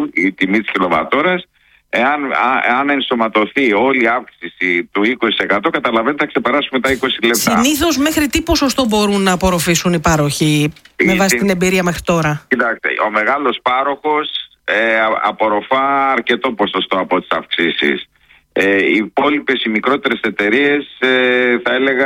αερίου, η τιμή της κιλοβατόρας, αν ενσωματωθεί όλη η αύξηση του 20%, καταλαβαίνετε θα ξεπεράσουμε τα 20 λεπτά. Συνήθως μέχρι τι ποσοστό μπορούν να απορροφήσουν οι πάροχοι με βάση την εμπειρία μέχρι τώρα? Κοιτάξτε, ο μεγάλος πάροχος απορροφά αρκετό ποσοστό από τις αυξήσεις. Οι υπόλοιπες, οι μικρότερες εταιρείες, θα έλεγα,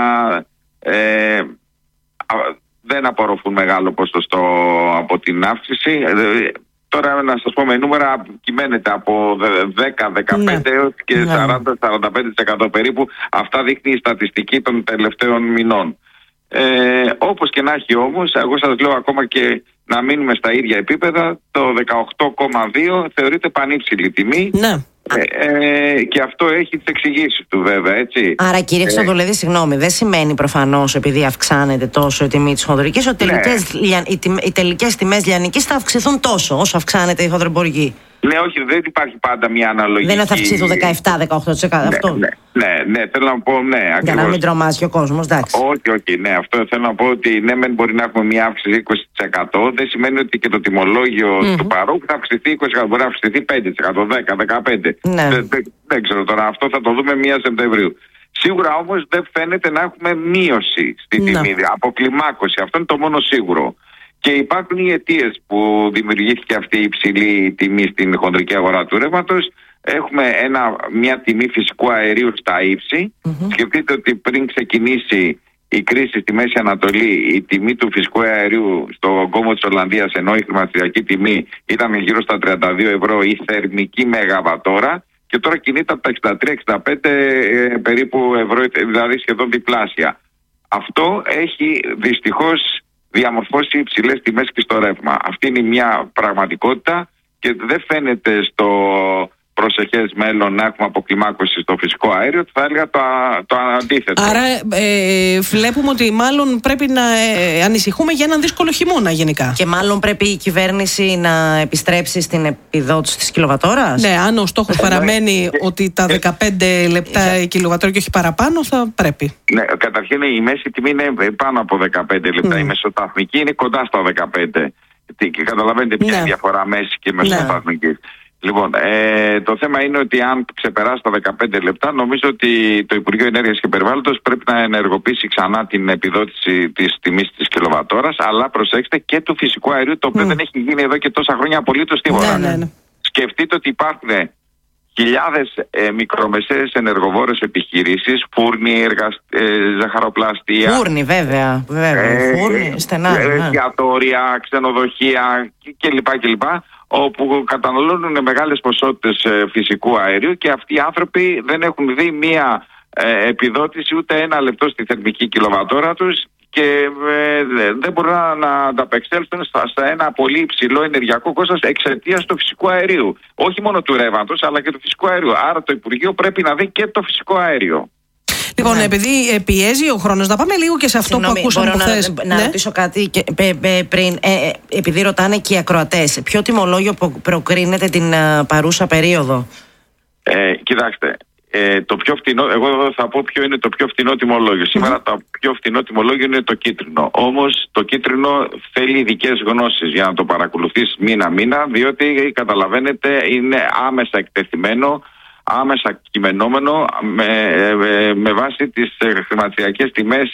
δεν απορροφούν μεγάλο ποσοστό από την αύξηση. Τώρα να σας πω με νούμερα, κυμαίνεται από 10-15 έως και 40-45% περίπου. Αυτά δείχνει η στατιστική των τελευταίων μηνών. Όπως και να έχει όμως, εγώ σας λέω ακόμα και να μείνουμε στα ίδια επίπεδα, το 18,2 θεωρείται πανύψηλη τιμή. Ναι. Και αυτό έχει τις εξηγήσεις του βέβαια, έτσι. Άρα κύριε Χρυστοδουλίδη, συγγνώμη, δεν σημαίνει προφανώς επειδή αυξάνεται τόσο η τιμή της χονδρικής ότι οι τελικές τιμές λιανικής θα αυξηθούν τόσο όσο αυξάνεται η χονδροεμπορική? Ναι, όχι, δεν υπάρχει πάντα μια αναλογική. Δεν θα αυξηθούν 17-18% αυτό. Ναι, θέλω να πω, ναι. Για ακριβώς. να μην τρομάζει ο κόσμος, εντάξει. Όχι, ναι, αυτό θέλω να πω ότι ναι, μεν μπορεί να έχουμε μια αύξηση 20%, δεν σημαίνει ότι και το τιμολόγιο του παρόχου θα αυξηθεί 20%, μπορεί να αυξηθεί 5%, 10%, 15%. Ναι. Δεν ξέρω τώρα, αυτό θα το δούμε 1 Σεπτεμβρίου. Σίγουρα όμως δεν φαίνεται να έχουμε μείωση στη τιμή, αποκλιμάκωση, αυτό είναι το μόνο σίγουρο. Και υπάρχουν οι αιτίες που δημιουργήθηκε αυτή η υψηλή τιμή στην χονδρική αγορά του ρεύματος. Έχουμε μια τιμή φυσικού αερίου στα ύψη. Σκεφτείτε ότι πριν ξεκινήσει η κρίση στη Μέση Ανατολή, η τιμή του φυσικού αερίου στον κόμβο της Ολλανδίας, ενώ η χρηματιστηριακή τιμή ήταν γύρω στα 32 ευρώ η θερμική μεγαβατόρα, και τώρα κινείται από τα 63-65 περίπου ευρώ, δηλαδή σχεδόν διπλάσια. Αυτό έχει δυστυχώς διαμορφώσει υψηλές τιμές και στο ρεύμα. Αυτή είναι μια πραγματικότητα και δεν φαίνεται στο προσεχές μέλλον να έχουμε αποκλιμάκωση στο φυσικό αέριο. Θα έλεγα το αντίθετο. Άρα βλέπουμε ότι μάλλον πρέπει να ανησυχούμε για έναν δύσκολο χειμώνα γενικά. Και μάλλον πρέπει η κυβέρνηση να επιστρέψει στην επιδότηση της κιλοβατόρας. Ναι, αν ο στόχος παραμένει ότι τα 15 λεπτά η κιλοβατόρα και όχι παραπάνω, θα πρέπει. Ναι, καταρχήν η μέση τιμή είναι πάνω από 15 λεπτά. Η μεσοταθμική είναι κοντά στα 15. Και καταλαβαίνετε ποια είναι η διαφορά μέση και μεσοταθμική. Λοιπόν, το θέμα είναι ότι αν ξεπεράσει τα 15 λεπτά, νομίζω ότι το Υπουργείο Ενέργειας και Περιβάλλοντος πρέπει να ενεργοποιήσει ξανά την επιδότηση της τιμής της κιλοβατόρας, αλλά προσέξτε και του φυσικού αερίου, το οποίο δεν έχει γίνει εδώ και τόσα χρόνια απολύτως τίποτα. Ναι. Σκεφτείτε ότι υπάρχουν χιλιάδες μικρομεσαίες ενεργοβόρες επιχειρήσεις, φούρνοι, ζαχαροπλαστεία. Φούρνοι, βέβαια. Φούρνοι, στενά. Εστιατόρια, ξενοδοχεία κλπ. Όπου καταναλώνουν μεγάλες ποσότητες φυσικού αερίου και αυτοί οι άνθρωποι δεν έχουν δει μία επιδότηση ούτε 1 λεπτό στη θερμική κιλοβατόρα τους και δεν μπορούν να ανταπεξέλθουν σε ένα πολύ υψηλό ενεργειακό κόστος εξαιτίας του φυσικού αερίου. Όχι μόνο του ρεύματος αλλά και του φυσικού αερίου. Άρα το Υπουργείο πρέπει να δει και το φυσικό αέριο. Λοιπόν, επειδή πιέζει ο χρόνος, να πάμε λίγο και σε αυτό που ακούσαμε χθες. Να ρωτήσω κάτι πριν, επειδή ρωτάνε και οι ακροατές. Ποιο τιμολόγιο προκρίνεται την παρούσα περίοδο? Κοιτάξτε, το πιο φτηνό, εγώ θα πω ποιο είναι το πιο φτηνό τιμολόγιο. Σήμερα το πιο φτηνό τιμολόγιο είναι το κίτρινο. Όμως το κίτρινο θέλει ειδικές γνώσεις για να το παρακολουθείς μήνα-μήνα, διότι καταλαβαίνετε είναι άμεσα εκτεθειμένο, άμεσα κειμενόμενο με βάση τις χρηματιστηριακές τιμές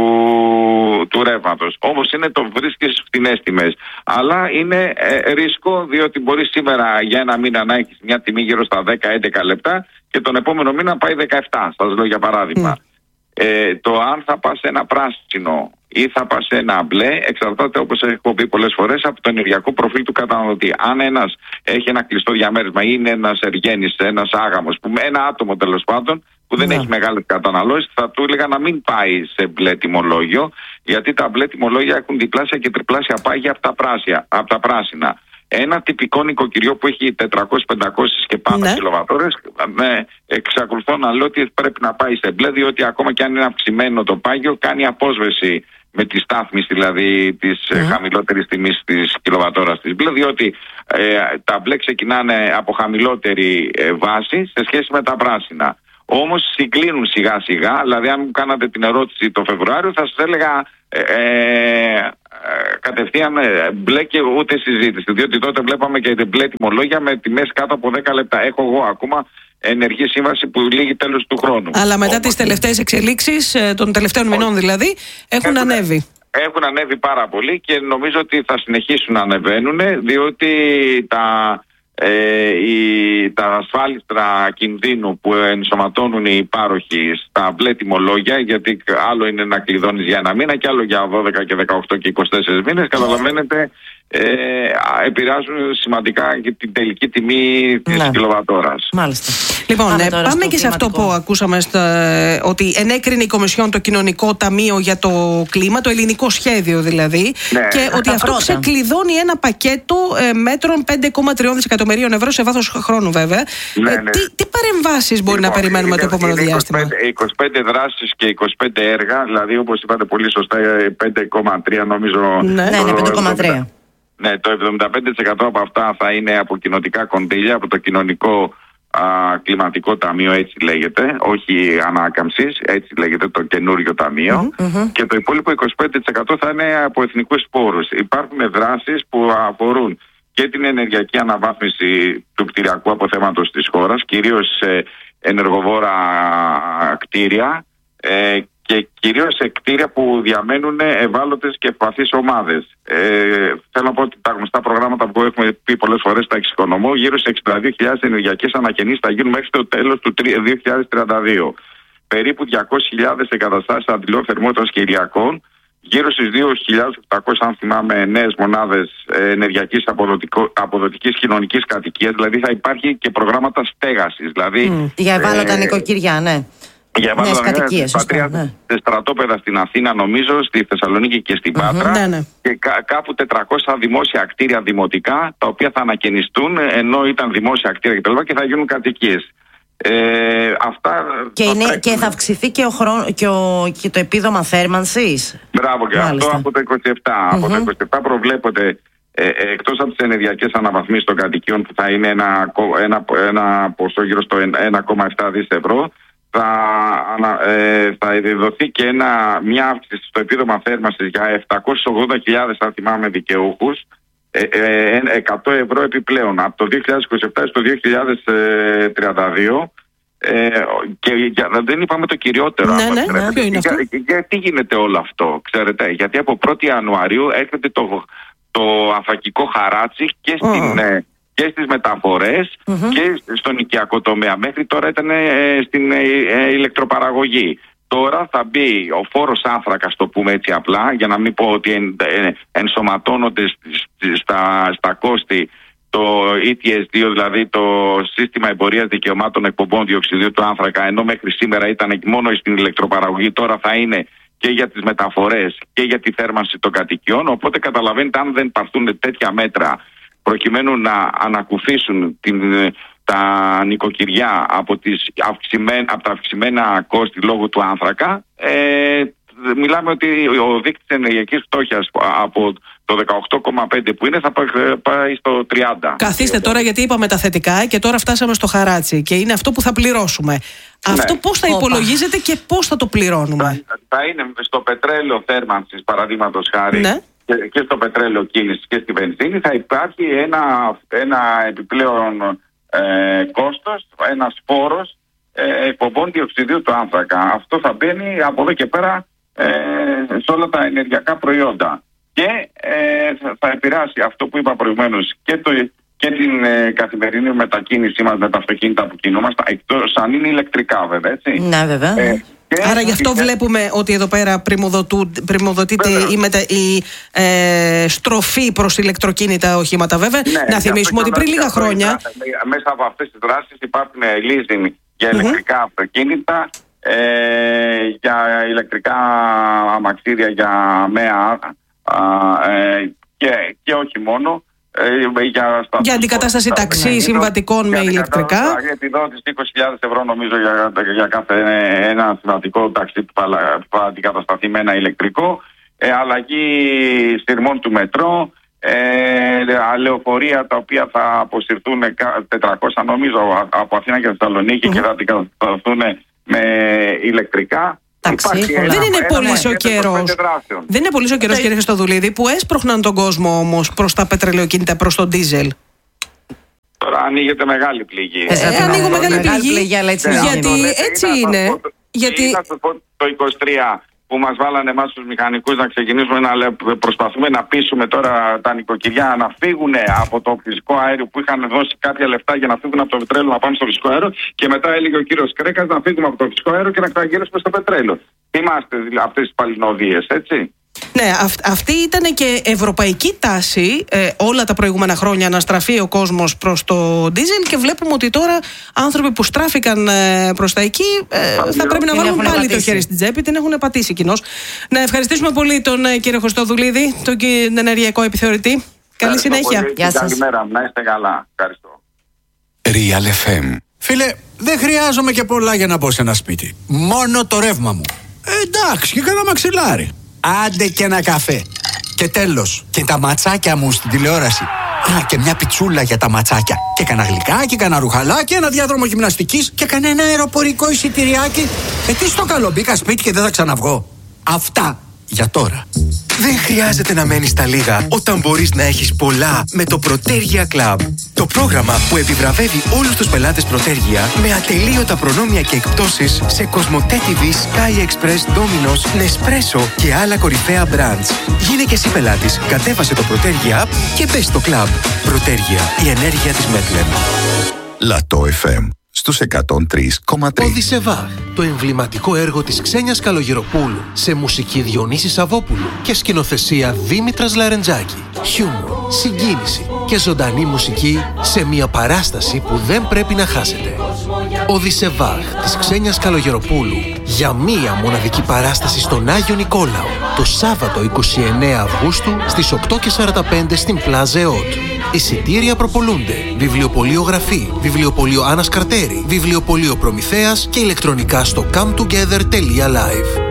του ρεύματος. Όμως το βρίσκεις στις φτηνές τιμές. Αλλά είναι ρίσκο, διότι μπορεί σήμερα για ένα μήνα να έχεις μια τιμή γύρω στα 10-11 λεπτά και τον επόμενο μήνα πάει 17. Σας λέω για παράδειγμα. Το αν θα πας σε ένα πράσινο ή θα πας σε ένα μπλε εξαρτάται, όπως έχω πει πολλές φορές, από το ενεργειακό προφίλ του καταναλωτή. Αν ένας έχει ένα κλειστό διαμέρισμα ή είναι ένας εργένης, ένας άγαμος, ένα άτομο τέλος πάντων που δεν έχει μεγάλες καταναλώσεις, θα του έλεγα να μην πάει σε μπλε τιμολόγιο, γιατί τα μπλε τιμολόγια έχουν διπλάσια και τριπλάσια πάγια από τα πράσινα. Ένα τυπικό νοικοκυριό που έχει 400-500 και πάνω κιλοβατόρες, εξακολουθώ να λέω ότι πρέπει να πάει σε μπλε, διότι ακόμα και αν είναι αυξημένο το πάγιο, κάνει απόσβεση με τη στάθμιση δηλαδή της χαμηλότερης τιμής της κιλοβατόρας της μπλε, διότι τα μπλε ξεκινάνε από χαμηλότερη βάση σε σχέση με τα πράσινα. Όμως συγκλίνουν σιγά σιγά, δηλαδή αν μου κάνατε την ερώτηση το Φεβρουάριο θα σας έλεγα κατευθείαν μπλέκει ούτε συζήτηση. Διότι τότε βλέπαμε και μπλε τιμολόγια με τιμές κάτω από 10 λεπτά. Έχω εγώ ακόμα ενεργή σύμβαση που λύγει τέλος του χρόνου. Αλλά μετά τις τελευταίες εξελίξεις, των τελευταίων μηνών δηλαδή, έχουν ανέβει. Έχουν ανέβει πάρα πολύ και νομίζω ότι θα συνεχίσουν να ανεβαίνουν, διότι τα ασφάλιστρα κινδύνου που ενσωματώνουν οι υπάροχοι στα μπλε τιμολόγια, γιατί άλλο είναι να κλειδώνεις για ένα μήνα και άλλο για 12 και 18 και 24 μήνες, καταλαβαίνετε, επηρεάζουν σημαντικά και την τελική τιμή της κιλοβατόρας. Μάλιστα. Λοιπόν, πάμε και σε αυτό που ακούσαμε, ότι ενέκρινε η Κομισιόν το Κοινωνικό Ταμείο για το κλίμα, το ελληνικό σχέδιο δηλαδή, και ότι αυτό ξεκλειδώνει ένα πακέτο μέτρων 5,3 δισεκατομμυρίων ευρώ σε βάθος χρόνου βέβαια. Τι παρεμβάσεις μπορεί να περιμένουμε το επόμενο διάστημα? 25 δράσεις και 25 έργα, δηλαδή όπως είπατε πολύ σωστά, 5,3 νομίζω. Ναι, 5,3. Ναι, το 75% από αυτά θα είναι από κοινοτικά κονδύλια, από το κοινωνικό κλιματικό ταμείο, έτσι λέγεται, όχι ανάκαμψης, έτσι λέγεται το καινούριο ταμείο, και το υπόλοιπο 25% θα είναι από εθνικούς πόρους. Υπάρχουν δράσεις που αφορούν και την ενεργειακή αναβάθμιση του κτηριακού αποθέματος της χώρας, κυρίως σε ενεργοβόρα κτίρια, και κυρίως σε κτίρια που διαμένουν ευάλωτες και ευπαθείς ομάδες. Θέλω να πω ότι τα γνωστά προγράμματα που έχουμε πει πολλές φορές, τα εξοικονομώ, γύρω σε 62.000 ενεργειακές ανακαινήσεις θα γίνουν μέχρι το τέλος του 2032. Περίπου 200.000 εγκαταστάσεις αντιλών θερμότητας και ηλιακών, γύρω στις 2.800, αν θυμάμαι, νέες μονάδες ενεργειακής αποδοτικής κοινωνικής κατοικίας, δηλαδή θα υπάρχει και προγράμματα στέγασης. Δηλαδή, για ευάλωτα νοικοκυριά, ναι. Για σε στρατόπεδα στην Αθήνα, νομίζω, στη Θεσσαλονίκη και στην Πάτρα, και κάπου 400 δημόσια κτίρια δημοτικά, τα οποία θα ανακαινιστούν, ενώ ήταν δημόσια κτίρια και θα γίνουν κατοικίες. Αυτά και θα αυξηθεί και το επίδομα θέρμανσης. Μπράβο, και αυτό από το 27. Από το 27 προβλέπονται, εκτός από τις ενεργειακές αναβαθμίσεις των κατοικιών, που θα είναι ένα ποσό γύρω στο 1,7 δις ευρώ, θα δοθεί και μια αύξηση στο επίδομα θέρμανσης για 780.000, αν θυμάμαι, δικαιούχους, 100 ευρώ επιπλέον από το 2027 στο 2032. Και δεν είπαμε το κυριότερο. Ποιο είναι αυτό? Γιατί γίνεται όλο αυτό, ξέρετε? Γιατί από 1η Ιανουαρίου έρχεται το αφακικό χαράτσι και στις μεταφορές και στον οικιακό τομέα. Μέχρι τώρα ήταν στην ηλεκτροπαραγωγή. Τώρα θα μπει ο φόρος άνθρακα, το πούμε έτσι απλά, για να μην πω ότι ενσωματώνονται στα κόστη το ETS2, δηλαδή το σύστημα εμπορίας δικαιωμάτων εκπομπών διοξιδίου του άνθρακα, ενώ μέχρι σήμερα ήταν μόνο στην ηλεκτροπαραγωγή, τώρα θα είναι και για τις μεταφορές και για τη θέρμανση των κατοικιών. Οπότε καταλαβαίνετε, αν δεν πάρθουν τέτοια μέτρα προκειμένου να ανακουφίσουν τα νοικοκυριά από τα αυξημένα κόστη λόγω του άνθρακα, μιλάμε ότι ο δείκτης ενεργειακής φτώχειας από το 18,5 που είναι θα πάει στο 30. Καθίστε τώρα, γιατί είπαμε τα θετικά και τώρα φτάσαμε στο χαράτσι και είναι αυτό που θα πληρώσουμε. Αυτό πώς θα υπολογίζεται και πώς θα το πληρώνουμε? Θα είναι στο πετρέλαιο θέρμανσης, παραδείγματος χάρη, και στο πετρέλαιο κίνησης και στη βενζίνη θα υπάρχει ένα επιπλέον κόστος, ένας φόρος εκπομπών διοξιδίου του άνθρακα. Αυτό θα μπαίνει από εδώ και πέρα σε όλα τα ενεργειακά προϊόντα και θα επηρεάσει αυτό που είπα προηγουμένως και την καθημερινή μετακίνησή μας με τα αυτοκίνητα που κινούμαστε, εκτός αν είναι ηλεκτρικά βέβαια, έτσι. Ναι, βέβαια. Άρα γι' αυτό βλέπουμε ότι εδώ πέρα πρημοδοτείται η στροφή προς ηλεκτροκίνητα οχήματα, βέβαια. Να θυμίσουμε ότι πριν λίγα χρόνια μέσα από αυτές τις δράσεις υπάρχουν leasing για ηλεκτρικά αυτοκίνητα, για ηλεκτρικά αμαξίδια, για ΜΕΑ και όχι μόνο. Για αντικατάσταση ταξί συμβατικών με ηλεκτρικά. Για επιδότηση 20.000 ευρώ νομίζω για κάθε ένα συμβατικό ταξί που θα αντικατασταθεί με ένα ηλεκτρικό. Αλλαγή σειρμών του μετρό. Λεωφορεία τα οποία θα αποσυρθούν 400 νομίζω από Αθήνα και Θεσσαλονίκη και θα αντικατασταθούν με ηλεκτρικά. Δεν είναι πολύς ο καιρός. Δεν είναι πολύς ο καιρός, κύριε Χριστοδουλίδη, που έσπροχναν τον κόσμο όμως προς τα πετρελαιοκίνητα, προς τον ντίζελ. Τώρα ανοίγεται μεγάλη πληγή. Ανοίγω μεγάλη πληγή, γιατί έτσι είναι. Γιατί θα σας πω το 23 που μας βάλανε εμάς τους μηχανικούς να ξεκινήσουμε να προσπαθούμε να πείσουμε τώρα τα νοικοκυριά να φύγουν από το φυσικό αέριο, που είχαν δώσει κάποια λεφτά για να φύγουν από το πετρέλαιο να πάνε στο φυσικό αέριο, και μετά έλεγε ο κύριος Κρέκας να φύγουμε από το φυσικό αέριο και να ξαναγυρίσουμε στο πετρέλαιο. Είμαστε αυτές τις παλινοδίες, έτσι. Ναι, αυτή ήταν και ευρωπαϊκή τάση όλα τα προηγούμενα χρόνια, να στραφεί ο κόσμος προς το ντίζελ, και βλέπουμε ότι τώρα άνθρωποι που στράφηκαν προς τα εκεί θα πρέπει να βάλουν πάλι το χέρι στην τσέπη, την έχουν πατήσει κοινώς. Να ευχαριστήσουμε πολύ τον κύριο Χριστοδουλίδη, τον ενεργειακό επιθεωρητή. Καλή συνέχεια. Γεια σας. Καλημέρα, να είστε καλά. Ευχαριστώ. Real FM. Φίλε, δεν χρειάζομαι και πολλά για να μπω σε ένα σπίτι. Μόνο το ρεύμα μου. Εντάξει, και κάνα μαξιλάρι. Άντε και ένα καφέ. Και τέλος, και τα ματσάκια μου στην τηλεόραση. Α, και μια πιτσούλα για τα ματσάκια. Και κανένα γλυκάκι, κανένα ρουχαλάκι, ένα διάδρομο γυμναστικής και κανένα αεροπορικό εισιτηριάκι. Τι στο καλό, μπήκα σπίτι και δεν θα ξαναβγώ. Αυτά για τώρα. Δεν χρειάζεται να μένεις στα λίγα όταν μπορείς να έχεις πολλά με το Protergia Club. Το πρόγραμμα που επιβραβεύει όλους τους πελάτες Protergia με ατελείωτα προνόμια και εκπτώσεις σε Cosmote TV, Sky Express, Domino's, Nespresso και άλλα κορυφαία brands. Γίνε και εσύ πελάτης, κατέβασε το Protergia App και μπες στο club. Protergia, η ενέργεια της Μέτλεν. Λατό FM στους 103,3. Οδυσεβάχ, το εμβληματικό έργο της Ξένιας Καλογεροπούλου, σε μουσική Διονύση Σαββόπουλου και σκηνοθεσία Δήμητρας Λαρεντζάκη. Χιούμορ, συγκίνηση και ζωντανή μουσική σε μια παράσταση που δεν πρέπει να χάσετε. Οδυσεβάχ της Ξένιας Καλογεροπούλου, για μία μοναδική παράσταση στον Άγιο Νικόλαο, το Σάββατο 29 Αυγούστου στις 8:45 στην Πλάζε Ότ. Εισιτήρια προπολούνται. Βιβλιοπωλείο Γραφή, Βιβλιοπωλείο Άννας Καρτέρη, Βιβλιοπωλείο Προμηθέας και ηλεκτρονικά στο cometogether.live.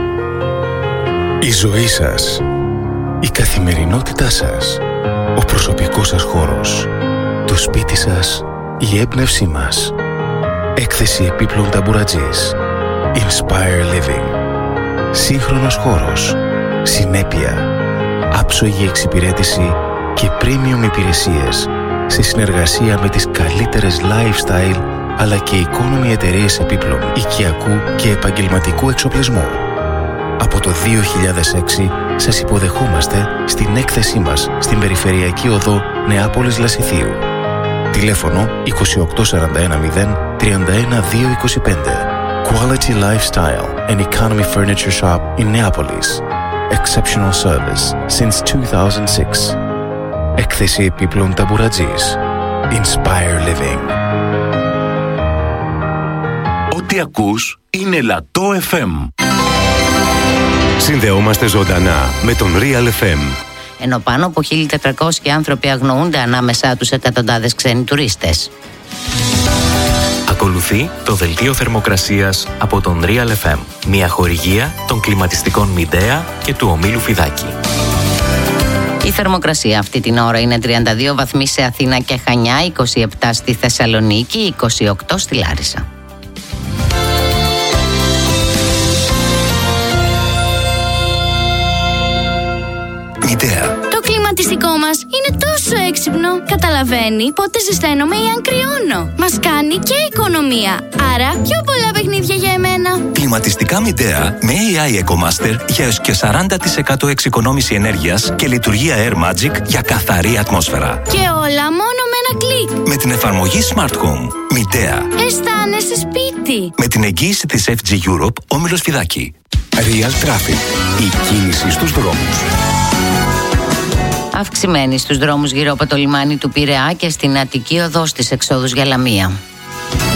Η ζωή σας, η καθημερινότητά σας, ο προσωπικός σας χώρος, το σπίτι σας, η έμπνευσή μας. Έκθεση επίπλων ταμπουρατζής. Inspire Living. Σύγχρονος χώρος, συνέπεια, άψογη εξυπηρέτηση και premium υπηρεσίες σε συνεργασία με τις καλύτερες lifestyle αλλά και economy εταιρείες επίπλων οικιακού και επαγγελματικού εξοπλισμού. Από το 2006 σας υποδεχόμαστε στην έκθεσή μας στην Περιφερειακή Οδό Νεάπολης Λασιθίου. Τηλέφωνο 28410 31225. Quality Lifestyle and Economy Furniture Shop in Neapolis. Exceptional service since 2006. Έκθεση επίπλων ταμπουρατζής. Inspire Living. Ό,τι ακούς είναι Λατό FM. Συνδεόμαστε ζωντανά με τον Real FM. Ενώ πάνω από 1.400 άνθρωποι αγνοούνται ανάμεσά τους εκατοντάδες ξένοι τουρίστες. Ακολουθεί το δελτίο θερμοκρασίας από τον Real FM. Μια χορηγία των κλιματιστικών Μιντέα και του ομίλου Φιδάκη. Η θερμοκρασία αυτή την ώρα είναι 32 βαθμοί σε Αθήνα και Χανιά, 27 στη Θεσσαλονίκη, 28 στη Λάρισα. Μιντέα. Το κλιματιστικό μας είναι τόσο έξυπνο. Καταλαβαίνει πότε ζεσταίνομαι ή αν κρυώνω. Μας κάνει και οικονομία. Άρα πιο πολλά παιχνίδια για εμένα. Κλιματιστικά Μιντέα με AI EcoMaster για έως και 40% εξοικονόμηση ενέργειας και λειτουργία Air Magic για καθαρή ατμόσφαιρα. Και όλα μόνο με ένα κλικ. Με την εφαρμογή Smart Home. Μιντέα. Αισθάνεσαι σπίτι. Με την εγγύηση της FG Europe, όμιλος Φιδάκη. Real Traffic. Η κίνηση στους δρόμους. Αυξημένη στους δρόμους γύρω από το λιμάνι του Πειραιά και στην Αττική Οδό στις εξόδους για Λαμία.